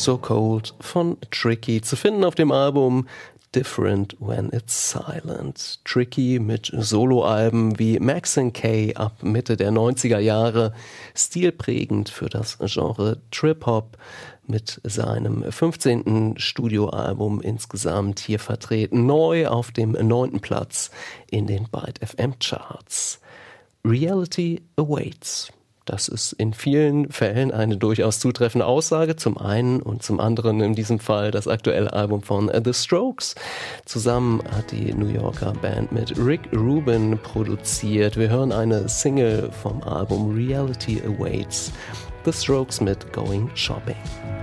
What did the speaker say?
So Cold von Tricky, zu finden auf dem Album Different When It's Silent. Tricky mit Soloalben wie Max & K ab Mitte der 90er Jahre, stilprägend für das Genre Trip-Hop, mit seinem 15. Studioalbum insgesamt hier vertreten, neu auf dem 9. Platz in den Byte FM Charts. Reality Awaits. Das ist in vielen Fällen eine durchaus zutreffende Aussage. Zum einen und zum anderen in diesem Fall das aktuelle Album von The Strokes. Zusammen hat die New Yorker Band mit Rick Rubin produziert. Wir hören eine Single vom Album Reality Awaits. The Strokes mit Going Shopping.